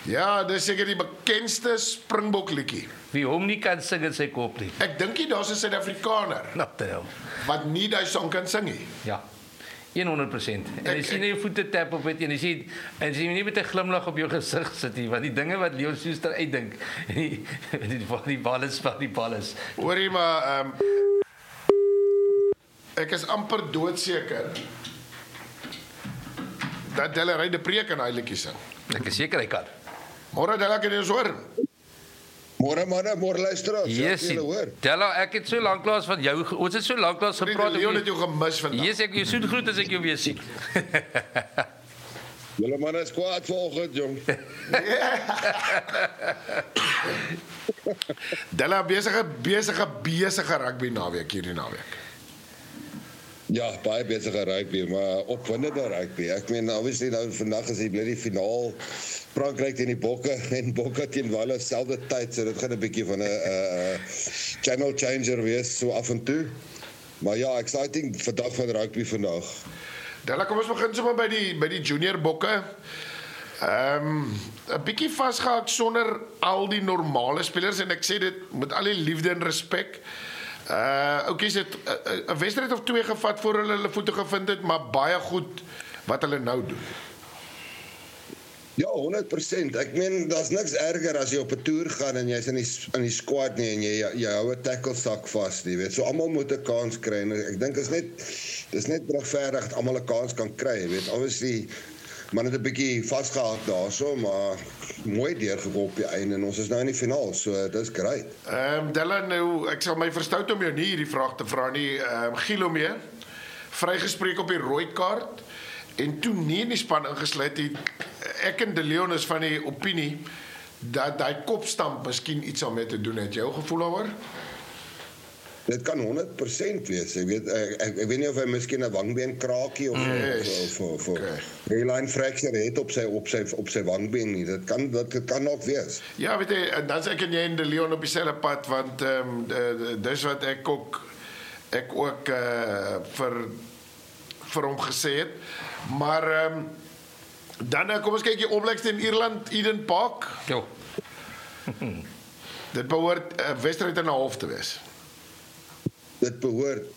Ja, dis seker die bekendste Springbok liedjie. Wie hom nie kan sing in sy kop nie. Ek dink nie daar's 'n Suid-Afrikaner Not the hell. wat nie daai song kan sing nie. Ja. 100%. En jy sien jy voete tap op het en jy sien nie met 'n glimlag op jou gesig sit nie, want die dinge wat Leon Schuster uitdink, die bal is. Hoorie maar ek is amper doodseker dat hulle ry die preek in daai liedjie sing. Ek is seker hy kan. Môre Della kan jy ons hoor? Môre manne, môre luisteraars. Yes, julle hoor. Della, ek het so lanklaas van jou, ons het so lanklaas gepraat. Leon het jou gemis vandag. Yes, ek jou soet groet as ek jou weer sien. Julle manne is kwaad vanoggend, jong. Della besige rugby naweek hierdie naweek. Ja, baie besige rugby, maar opwindende rugby. Ek meen, obviously nou vandag is die finaal Frankryk teen die Bokke en Bokke teen Wales selfde tyd, so dit gaan 'n bietjie van 'n channel changer wees so af en toe. Maar ja, exciting vandag van rugby vandag. Della, kom ons begin sommer by die junior Bokke. 'n bietjie vasgehak sonder al die normale spelers en ek sê dit met al die liefde en respek. Okay, het 'n wedstryd of 2 gevat voor hulle voete gevind het, maar baie goed wat hulle nou doen. Ja, 100%. Ek meen, daar's niks erger as jy op 'n toer gaan en jy's in die squad nie en jy hou 'n tackle sak vas, jy weet. So almal moet 'n kans kry en ek dink dis net regverdig dat almal 'n kans kan kry, jy weet. Obviously man het 'n bietjie vasgehak daarso, maar mooi deurgekom op die einde en ons is nou in die finaal, so dis great. Della, nou ek sal my verstout om jou nie hierdie vraag te vra nie. Gilomee vrygespreek op die rooi kaart en toe nie in die span ingesluit het. Ek en De Leon is van die opinie dat daai kopstamp miskien iets daarmee te doen het. Jou gevoel daaroor? Dit kan 100% wees. Ek weet nie of hy miskien 'n wangbeenkraakie of hairline fracture het op sy wangbeen nie. Dit kan ook wees. Ja, weet jy, dan sê ek en jy en De Leon op dieselfde pad want dis wat ek ook vir hom gesê het. Maar dan kom ons kyk die All Blacks teen Ierland, Eden Park. Jo. Dit behoort 'n wedstryd en 'n half te wees. Dit behoort